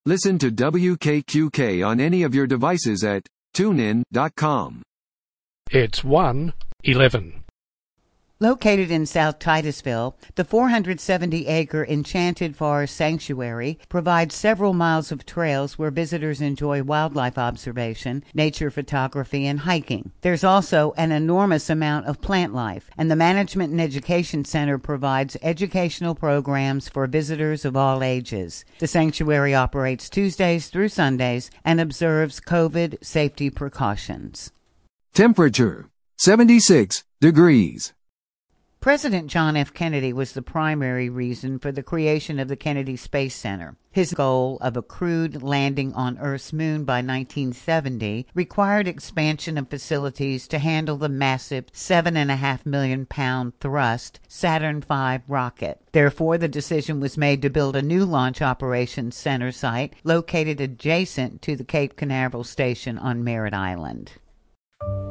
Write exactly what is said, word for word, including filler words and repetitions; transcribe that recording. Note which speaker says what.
Speaker 1: Listen to W K Q K on any of your devices at tune in dot com.
Speaker 2: It's one eleven.
Speaker 3: Located in South Titusville, the four hundred seventy acre Enchanted Forest Sanctuary provides several miles of trails where visitors enjoy wildlife observation, nature photography, and hiking. There's also an enormous amount of plant life, and the Management and Education Center provides educational programs for visitors of all ages. The sanctuary operates Tuesdays through Sundays and observes COVID safety precautions.
Speaker 1: Temperature, seventy-six degrees.
Speaker 3: President John F. Kennedy was the primary reason for the creation of the Kennedy Space Center. His goal of a crewed landing on Earth's moon by nineteen seventy required expansion of facilities to handle the massive seven point five million pound thrust Saturn five rocket. Therefore, the decision was made to build a new Launch Operations Center site located adjacent to the Cape Canaveral station on Merritt Island.